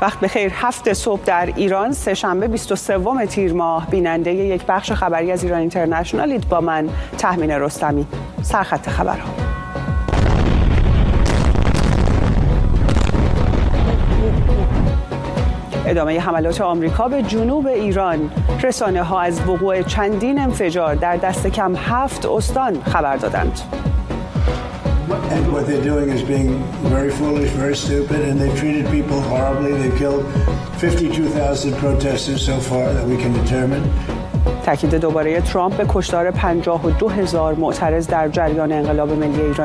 وقت بخیر. 7 صبح در ایران، سه‌شنبه 23 تیر ماه، بیننده یک بخش خبری از ایران اینترنشنالید با من تهمینه رستمی. سرخط خبرها. ادامه حملات آمریکا به جنوب ایران. رسانه‌ها از وقوع چندین انفجار در دست کم 7 استان خبر دادند. And what they're doing is being very foolish, very stupid, and they've treated people horribly. They've killed 52,000 protesters so far that we can determine. تاکید دوباره ترامپ به کشتار 52,000 معترض در جریان انقلاب ملی ایران